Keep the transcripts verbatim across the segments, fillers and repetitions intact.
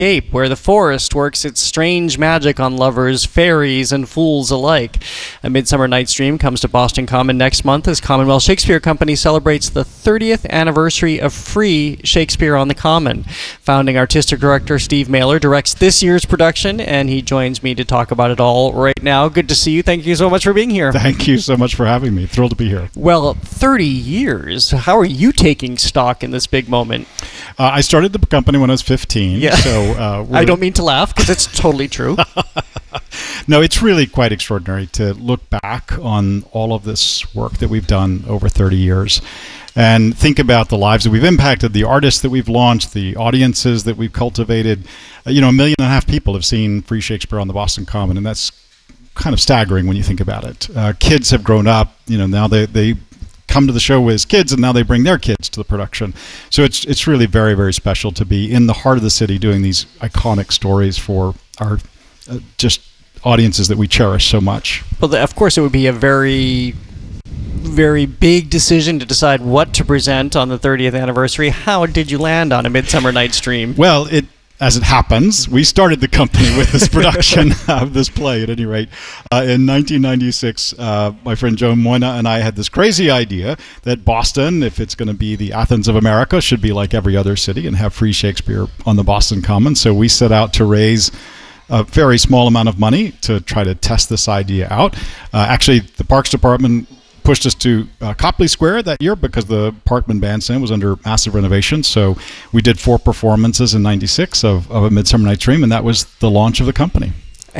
Escape, where the forest works its strange magic on lovers, fairies, and fools alike. A Midsummer Night's Dream comes to Boston Common next month as Commonwealth Shakespeare Company celebrates the thirtieth anniversary of free Shakespeare on the Common. Founding artistic director Steve Mailer directs this year's production, and he joins me to talk about it all right now. Good to see you. Thank you so much for being here. Thank you so much for having me. Thrilled to be here. Well, thirty years. How are you taking stock in this big moment? Uh, I started the company when I was fifteen. Yeah. So uh, I don't mean to laugh because it's totally true. No, it's really quite extraordinary to look back on all of this work that we've done over thirty years and think about the lives that we've impacted, the artists that we've launched, the audiences that we've cultivated. Uh, you know, a million and a half people have seen Free Shakespeare on the Boston Common, and that's kind of staggering when you think about it. Uh, kids have grown up, you know, now they, they come to the show as kids, and now they bring their kids to the production. So it's it's really very, very special to be in the heart of the city doing these iconic stories for our uh, just audiences that we cherish so much. Well, of course, it would be a very, very big decision to decide what to present on the thirtieth anniversary. How did you land on A Midsummer Night's Dream? Well, it as it happens, we started the company with this production of this play, at any rate. Uh, in nineteen ninety-six, uh, my friend Joe Moyna and I had this crazy idea that Boston, if it's going to be the Athens of America, should be like every other city and have free Shakespeare on the Boston Common. So we set out to raise a very small amount of money to try to test this idea out. Uh, actually, the Parks Department pushed us to uh, Copley Square that year because the Parkman Bandstand was under massive renovation. So we did four performances in ninety-six of, of A Midsummer Night's Dream, and that was the launch of the company.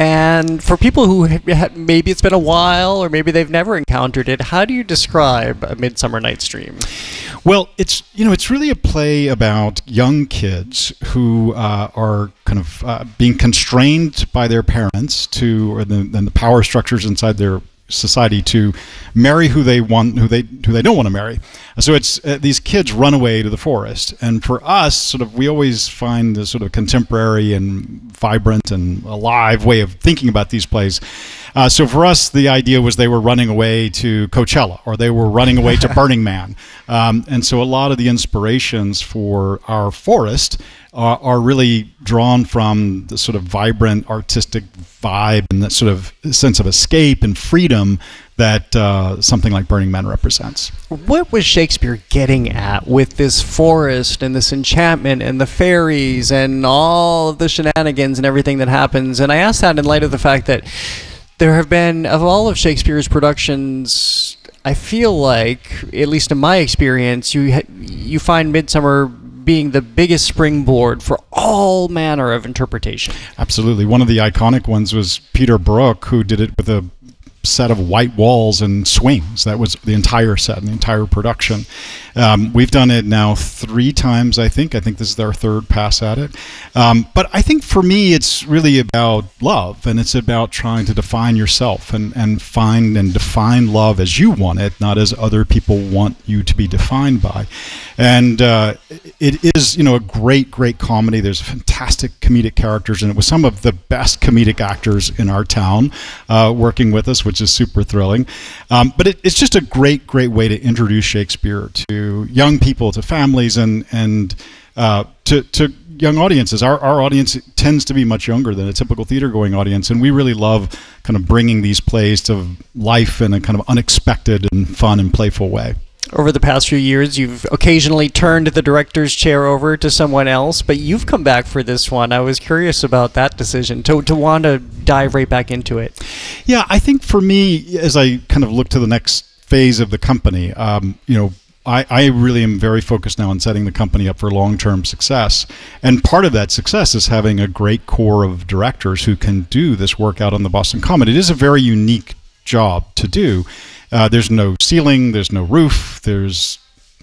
And for people who ha- maybe it's been a while or maybe they've never encountered it, how do you describe A Midsummer Night's Dream? Well, it's you know it's really a play about young kids who uh, are kind of uh, being constrained by their parents to, or the, and the power structures inside their society to marry who they want, who they who they don't want to marry. So it's uh, these kids run away to the forest, and for us, sort of, we always find this sort of contemporary and vibrant and alive way of thinking about these plays. Uh, so for us, the idea was they were running away to Coachella, or they were running away to Burning Man, um, and so a lot of the inspirations for our forest are, are really drawn from the sort of vibrant artistic vibe and that sort of sense of escape and freedom that uh, something like Burning Man represents. What was Shakespeare getting at with this forest and this enchantment and the fairies and all of the shenanigans and everything that happens? And I ask that in light of the fact that there have been, of all of Shakespeare's productions, I feel like, at least in my experience, you ha- you find Midsummer being the biggest springboard for all manner of interpretation. Absolutely. One of the iconic ones was Peter Brook, who did it with a set of white walls and swings. That was the entire set and the entire production. Um, we've done it now three times, I think. I think this is our third pass at it. Um, but I think for me, it's really about love, and it's about trying to define yourself and, and find and define love as you want it, not as other people want you to be defined by. And uh, it is, you know, a great, great comedy. There's fantastic comedic characters, and it was some of the best comedic actors in our town uh, working with us, which is super thrilling. Um, but it, it's just a great, great way to introduce Shakespeare to young people, to families, and and uh, to to young audiences. Our our audience tends to be much younger than a typical theater-going audience, and we really love kind of bringing these plays to life in a kind of unexpected and fun and playful way. Over the past few years, you've occasionally turned the director's chair over to someone else, but you've come back for this one. I was curious about that decision, to to want to dive right back into it. Yeah, I think for me, as I kind of look to the next phase of the company, um, you know, I, I really am very focused now on setting the company up for long-term success. And part of that success is having a great core of directors who can do this work out on the Boston Common. It is a very unique job to do. Uh, there's no ceiling, there's no roof, there's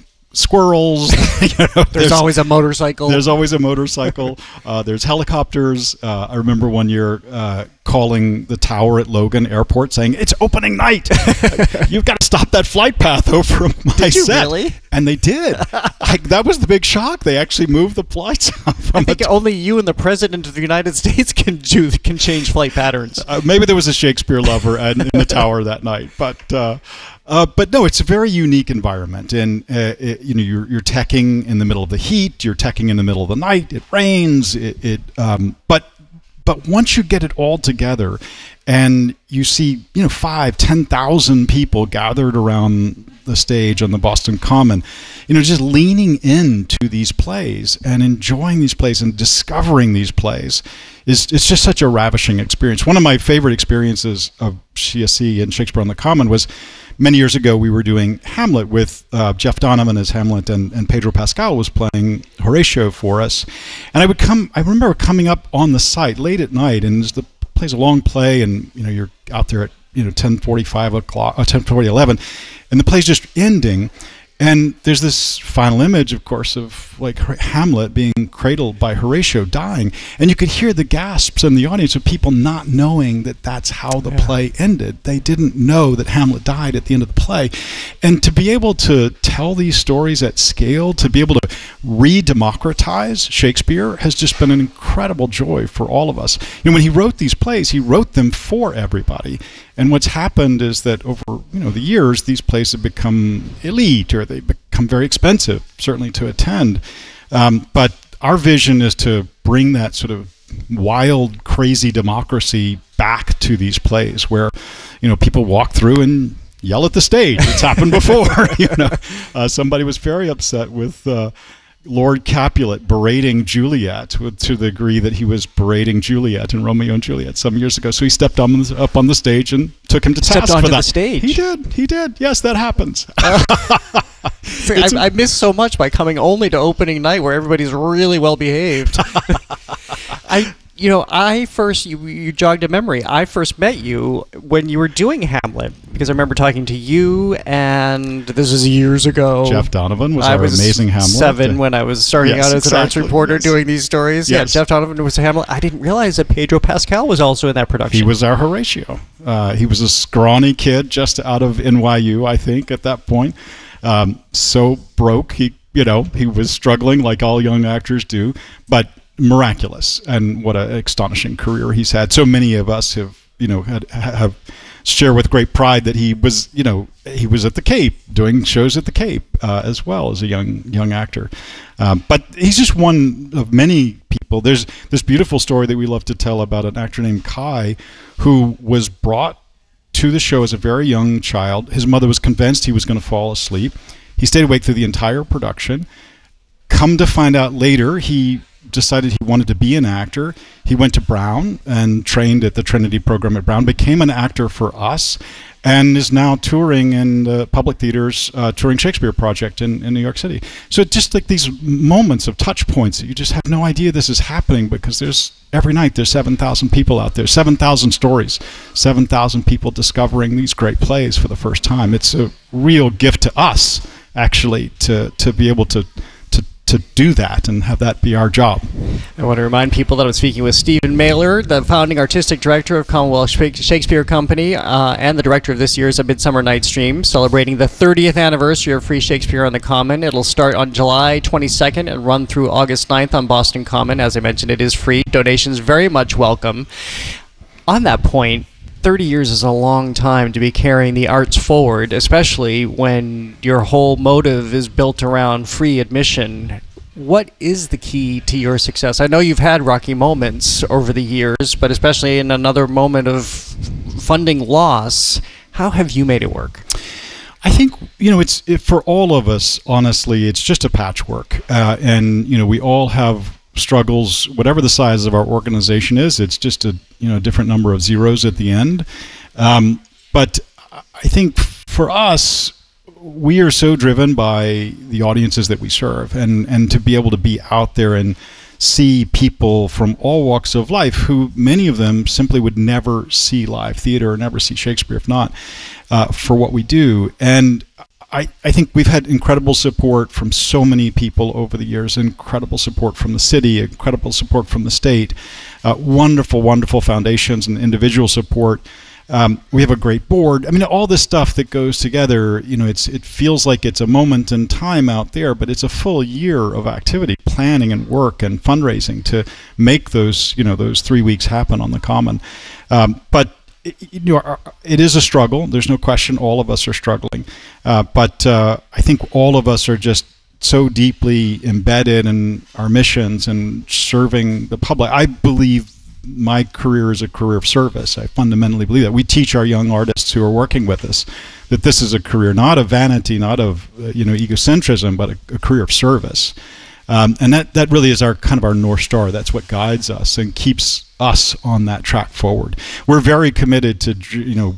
squirrels. you know, there's, there's always a motorcycle. There's always a motorcycle. uh, there's helicopters. Uh, I remember one year uh, calling the tower at Logan Airport saying, "It's opening night. You've got to stop that flight path over my Did you set." really? And they did. I, that was the big shock. They actually moved the flights from I think the t- only you and the President of the United States can do can change flight patterns. Uh, maybe there was a Shakespeare lover in, in the tower that night, but uh, uh, but no, it's a very unique environment, and uh, it, you know you're you're teching in the middle of the heat, you're teching in the middle of the night. It rains, it, it um, but but once you get it all together, and you see you know five, ten thousand people gathered around the stage on the Boston Common, you know, just leaning into these plays and enjoying these plays and discovering these plays is it's just such a ravishing experience. One of my favorite experiences of C S C and Shakespeare on the Common was many years ago. We were doing Hamlet with uh, Jeff Donovan as Hamlet, and, and Pedro Pascal was playing Horatio for us. And I would come, I remember coming up on the site late at night, and the play's a long play, and you know you're out there at you know ten forty-five o'clock, or ten forty, eleven, and the play's just ending. And there's this final image, of course, of like Hamlet being cradled by Horatio dying, and you could hear the gasps in the audience of people not knowing that that's how the yeah. play ended. They didn't know that Hamlet died at the end of the play. And to be able to tell these stories at scale, to be able to re-democratize Shakespeare has just been an incredible joy for all of us. You know, when he wrote these plays, he wrote them for everybody. And what's happened is that over you know the years, these plays have become elite, or they become very expensive, certainly to attend. Um, but our vision is to bring that sort of wild, crazy democracy back to these plays, where you know people walk through and yell at the stage. It's happened before. you know, uh, somebody was very upset with Uh, Lord Capulet berating Juliet to the degree that he was berating Juliet in Romeo and Juliet some years ago. So he stepped on the, up on the stage and took him to stepped task onto for that. The stage. He did. He did. Yes, that happens. Uh, I, I missed so much by coming only to opening night where everybody's really well behaved. I. You know, I first, you, you jogged a memory. I first met you when you were doing Hamlet, because I remember talking to you, and this was years ago. Jeff Donovan was I our was amazing Hamlet. seven when I was starting yes, out as exactly. an arts reporter yes. doing these stories. Yes. Yeah, Jeff Donovan was Hamlet. I didn't realize that Pedro Pascal was also in that production. He was our Horatio. Uh, he was a scrawny kid just out of N Y U, I think, at that point. Um, so broke, he, you know, he was struggling like all young actors do, but miraculous, and what an astonishing career he's had. So many of us have, you know, had, have share with great pride that he was, you know, he was at the Cape doing shows at the Cape uh, as well as a young young actor. Um, but he's just one of many people. There's this beautiful story that we love to tell about an actor named Kai, who was brought to the show as a very young child. His mother was convinced he was going to fall asleep. He stayed awake through the entire production. Come to find out later, he decided he wanted to be an actor. He went to Brown and trained at the Trinity program at Brown, became an actor for us, and is now touring in the public theaters, uh, touring Shakespeare Project in, in New York City. So just like these moments of touch points that you just have no idea this is happening, because there's every night there's seven thousand people out there, seven thousand stories, seven thousand people discovering these great plays for the first time. It's a real gift to us, actually, to, to be able to to do that and have that be our job. I want to remind people that I'm speaking with Stephen Mailer, the founding artistic director of Commonwealth Shakespeare Company, uh, and the director of this year's A Midsummer Night's Dream, celebrating the thirtieth anniversary of Free Shakespeare on the Common. It'll start on July twenty-second and run through August ninth on Boston Common. As I mentioned, it is free. Donations very much welcome. On that point, thirty years is a long time to be carrying the arts forward, especially when your whole motive is built around free admission. What is the key to your success? I know you've had rocky moments over the years, but especially in another moment of funding loss, how have you made it work? I think, you know, it's it, for all of us, honestly, it's just a patchwork. Uh, and, you know, we all have struggles, whatever the size of our organization is. It's just a, you know, different number of zeros at the end. Um, but I think for us, we are so driven by the audiences that we serve, and, and to be able to be out there and see people from all walks of life, who many of them simply would never see live theater or never see Shakespeare if not uh, for what we do. And I, I think we've had incredible support from so many people over the years, incredible support from the city, incredible support from the state, uh, wonderful, wonderful foundations and individual support. Um, we have a great board. I mean, all this stuff that goes together, you know, it's it feels like it's a moment in time out there, but it's a full year of activity, planning and work and fundraising to make those, you know, those three weeks happen on the Common. Um, but it, you know, it is a struggle. There's no question. All of us are struggling, uh, but uh, I think all of us are just so deeply embedded in our missions and serving the public. I believe my career is a career of service. I fundamentally believe that. We teach our young artists who are working with us that this is a career, not of vanity, not of uh, you know egocentrism, but a, a career of service. Um, and that, that really is our kind of our North Star. That's what guides us and keeps us on that track forward. We're very committed to you know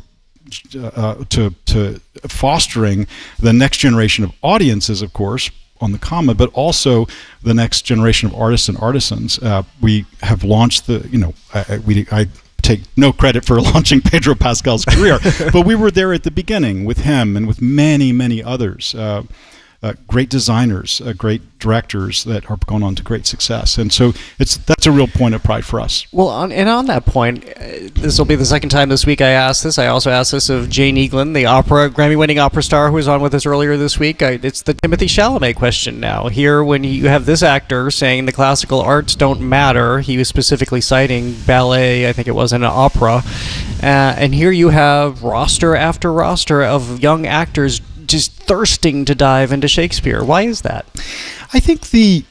uh, to to fostering the next generation of audiences, of course, on the Common, but also the next generation of artists and artisans. Uh, we have launched the, you know, I, we, I take no credit for launching Pedro Pascal's career, but we were there at the beginning with him and with many, many others. Uh, uh, great designers, uh, great directors that are going on to great success, and so it's that's a real point of pride for us. Well, on, and on that point, uh, this will be the second time this week I asked this. I also asked this of Jane Eaglin, the opera Grammy-winning opera star who was on with us earlier this week. I, it's the Timothy Chalamet question now. Here, when you have this actor saying the classical arts don't matter, he was specifically citing ballet, I think it was, and an opera, uh, and here you have roster after roster of young actors just thirsting to dive into Shakespeare. Why is that? I think the,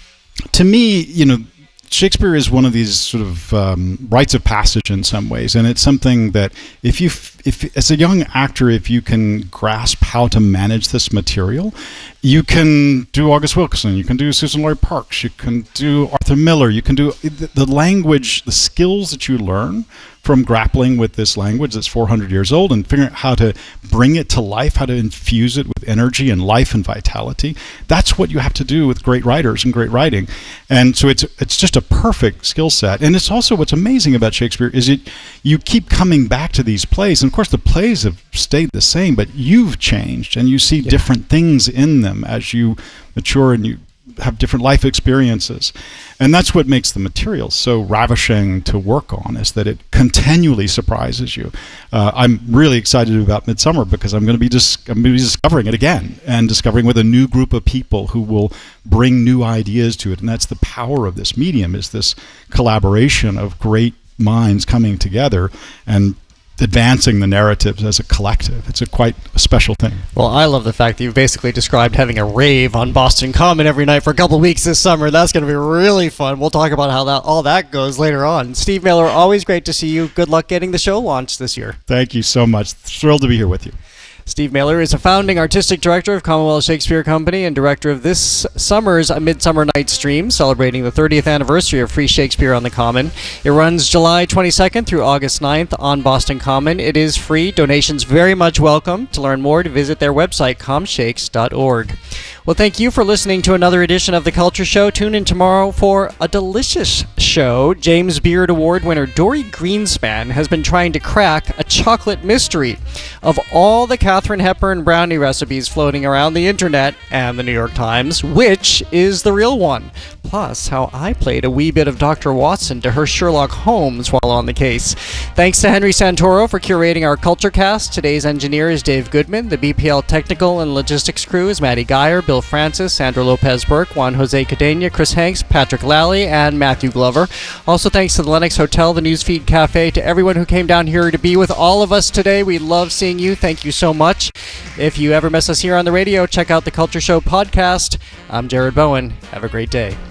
to me, you know, Shakespeare is one of these sort of um, rites of passage in some ways, and it's something that if you, if as a young actor, if you can grasp how to manage this material, you can do August Wilkinson, you can do Susan Lloyd Parks, you can do Arthur Miller, you can do the, the language, the skills that you learn from grappling with this language that's four hundred years old and figuring out how to bring it to life, how to infuse it with energy and life and vitality. That's what you have to do with great writers and great writing. And so it's it's just a perfect skill set. And it's also what's amazing about Shakespeare is it you keep coming back to these plays. And of course the plays have stayed the same, but you've changed and you see yeah. different things in them as you mature and you have different life experiences. And that's what makes the material so ravishing to work on, is that it continually surprises you. Uh, I'm really excited about Midsummer because I'm going to be dis- I'm going to be discovering it again and discovering with a new group of people who will bring new ideas to it. And that's the power of this medium, is this collaboration of great minds coming together and advancing the narratives as a collective. It's a quite a special thing. Well, I love the fact that you've basically described having a rave on Boston Common every night for a couple of weeks this summer. That's going to be really fun. We'll talk about how that all that goes later on. Steve Mailer, always great to see you. Good luck getting the show launched this year. Thank you so much. Thrilled to be here with you. Steve Mailer is a founding artistic director of Commonwealth Shakespeare Company and director of this summer's Midsummer Night's Dream, celebrating the thirtieth anniversary of Free Shakespeare on the Common. It runs July twenty-second through August ninth on Boston Common. It is free. Donations very much welcome. To learn more, to visit their website, com shakes dot org. Well, thank you for listening to another edition of The Culture Show. Tune in tomorrow for a delicious show. James Beard Award winner Dory Greenspan has been trying to crack a chocolate mystery. Of all the Katharine Hepburn brownie recipes floating around the internet and the New York Times, which is the real one? Plus, how I played a wee bit of Doctor Watson to her Sherlock Holmes while on the case. Thanks to Henry Santoro for curating our Culture Cast. Today's engineer is Dave Goodman. The B P L technical and logistics crew is Maddie Geyer, Bill Francis, Sandra Lopez-Burke, Juan Jose Cadena, Chris Hanks, Patrick Lally, and Matthew Glover. Also thanks to the Lennox Hotel, the Newsfeed Cafe, to everyone who came down here to be with all of us today. We love seeing you. Thank you so much. If you ever miss us here on the radio, check out the Culture Show podcast. I'm Jared Bowen. Have a great day.